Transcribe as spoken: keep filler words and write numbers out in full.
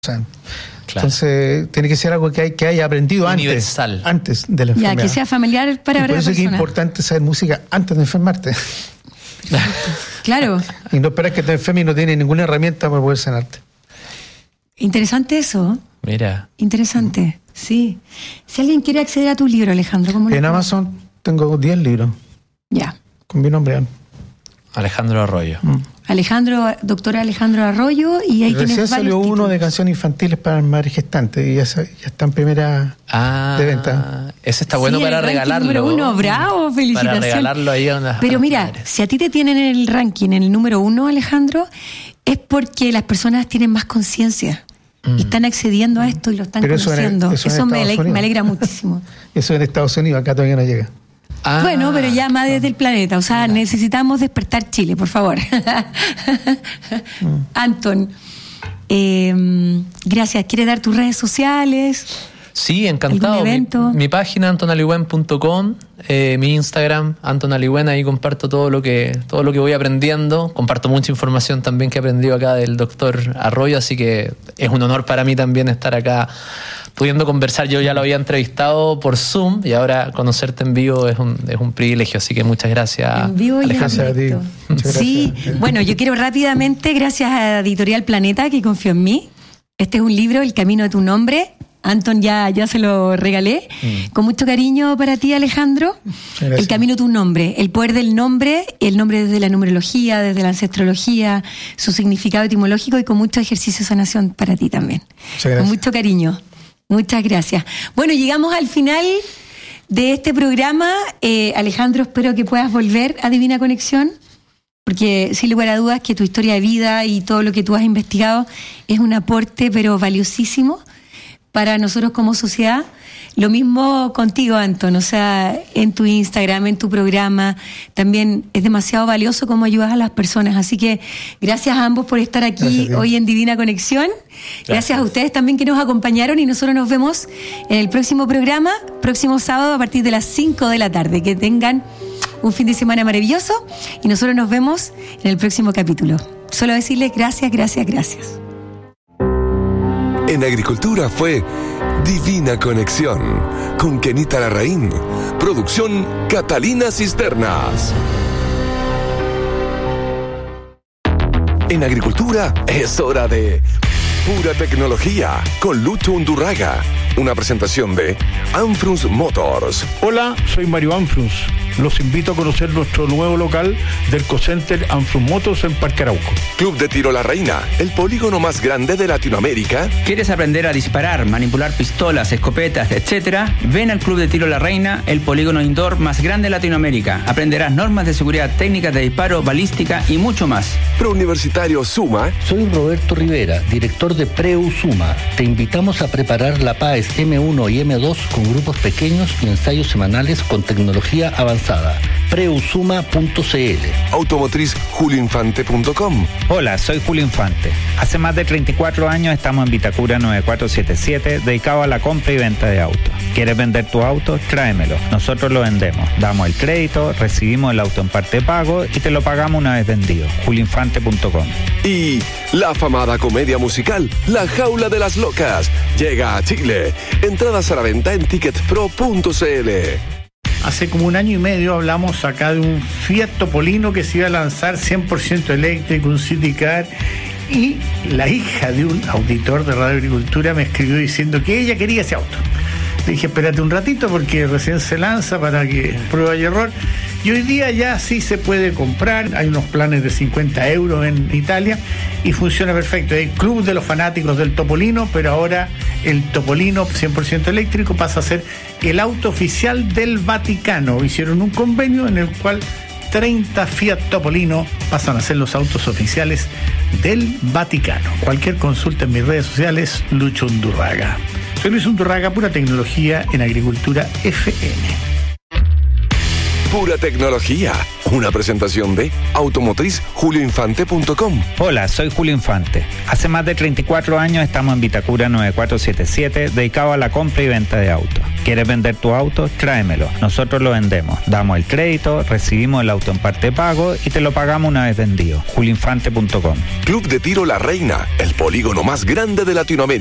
Claro. Entonces tiene que ser algo que, hay, que haya aprendido universal. antes, antes de la enfermedad. Ya, que sea familiar para y varias por eso personas. es que es importante saber música antes de enfermarte. Claro. Y no esperar que te enfermes y no tienes ninguna herramienta para poder sanarte. Interesante eso. Mira. Interesante, sí. Si alguien quiere acceder a tu libro, Alejandro, ¿cómo lo En puede? Amazon tengo diez libros. Ya. Con mi nombre. Alejandro Arroyo. Mm. Alejandro, doctor Alejandro Arroyo, y ahí Recién tienes salió varios uno títulos. de canciones infantiles para madres gestantes y ya, ya está en primera Ah, de venta. Ese está bueno Sí, para el ranking regalarlo. número uno, bravo, Para felicitaciones. regalarlo ahí a unas. Pero a las mira, madres. si a ti te tienen en el ranking, en el número uno, Alejandro, es porque las personas tienen más conciencia Mm. y están accediendo a esto y lo están Pero eso en- conociendo. eso en Eso me, Estados ale- Unidos. me alegra muchísimo. Eso en Estados Unidos, acá todavía no llega. Ah, Bueno, pero ya más desde el planeta. O sea, necesitamos despertar Chile, por favor. Anton, eh, gracias. ¿Quieres dar tus redes sociales? Sí, encantado. ¿Algún Mi, evento? mi página anton aliwen punto com, eh, mi Instagram Anton Aliwen, ahí comparto todo lo que todo lo que voy aprendiendo, comparto mucha información también que he aprendido acá del doctor Arroyo, así que es un honor para mí también estar acá pudiendo conversar. Yo ya lo había entrevistado por Zoom y ahora conocerte en vivo es un, es un privilegio, así que muchas gracias. En vivo y en Gracias a ti. directo. Muchas Sí, gracias. bueno, yo quiero rápidamente, gracias a Editorial Planeta, que confió en mí. Este es un libro, El Camino de tu Nombre. Anton ya, ya se lo regalé. Mm. Con mucho cariño para ti, Alejandro. Gracias. El Camino de tu Nombre, el poder del nombre, el nombre desde la numerología, desde la ancestrología, su significado etimológico y con mucho ejercicio de sanación para ti también. Muchas gracias. Con mucho cariño. Muchas gracias. Bueno, llegamos al final de este programa. Eh, Alejandro, espero que puedas volver a Divina Conexión, porque sin lugar a dudas que tu historia de vida y todo lo que tú has investigado es un aporte, pero valiosísimo para nosotros como sociedad. Lo mismo contigo, Anton, o sea, en tu Instagram, en tu programa, también es demasiado valioso cómo ayudas a las personas. Así que gracias a ambos por estar aquí Gracias a ti. hoy en Divina Conexión. Gracias. gracias a ustedes también que nos acompañaron y nosotros nos vemos en el próximo programa, próximo sábado a partir de las cinco de la tarde. Que tengan un fin de semana maravilloso y nosotros nos vemos en el próximo capítulo. Solo decirles gracias, gracias, gracias. En Agricultura fue Divina Conexión con Kenita Larraín. Producción Catalina Cisternas. En Agricultura es hora de Pura Tecnología con Lucho Undurraga. Una presentación de Anfrus Motors. Hola, soy Mario Anfrus. Los invito a conocer nuestro nuevo local del Cocenter Anfrus Motors en Parque Arauco. Club de Tiro La Reina, el polígono más grande de Latinoamérica. ¿Quieres aprender a disparar, manipular pistolas, escopetas, etcétera? Ven al Club de Tiro La Reina, el polígono indoor más grande de Latinoamérica. Aprenderás normas de seguridad, técnicas de disparo, balística y mucho más. Prouniversitario Suma. Soy Roberto Rivera, director de Preusuma. Te invitamos a preparar la P A E S eme uno y eme dos con grupos pequeños y ensayos semanales con tecnología avanzada. preusuma punto ce ele. Automotriz julio infante punto com. Hola, soy Julio Infante. Hace más de treinta y cuatro años estamos en Vitacura nueve cuatro siete siete, dedicado a la compra y venta de autos. ¿Quieres vender tu auto? Tráemelo. Nosotros lo vendemos. Damos el crédito, recibimos el auto en parte de pago y te lo pagamos una vez vendido. julio infante punto com. Y la afamada comedia musical La Jaula de las Locas llega a Chile. Entradas a la venta en ticket pro punto ce ele. Hace como un año y medio hablamos acá de un Fiat Topolino que se iba a lanzar cien por ciento eléctrico, un City Car, y la hija de un auditor de Radio Agricultura me escribió diciendo que ella quería ese auto. Le dije, espérate un ratito porque recién se lanza para que prueba y error. Y hoy día ya sí se puede comprar, hay unos planes de cincuenta euros en Italia y funciona perfecto. Hay club de los fanáticos del Topolino, pero ahora el Topolino cien por ciento eléctrico pasa a ser el auto oficial del Vaticano. Hicieron un convenio en el cual treinta Fiat Topolino pasan a ser los autos oficiales del Vaticano. Cualquier consulta en mis redes sociales, Lucho Undurraga. Soy Luis Undurraga, Pura Tecnología en Agricultura F M. Pura Tecnología, Una presentación de automotriz julio infante punto com. Hola, soy Julio Infante. Hace más de treinta y cuatro años estamos en Vitacura nueve cuatro siete siete, dedicado a la compra y venta de autos. ¿Quieres vender tu auto? Tráemelo. Nosotros lo vendemos. Damos el crédito, recibimos el auto en parte pago y te lo pagamos una vez vendido. julio infante punto com. Club de Tiro La Reina, el polígono más grande de Latinoamérica.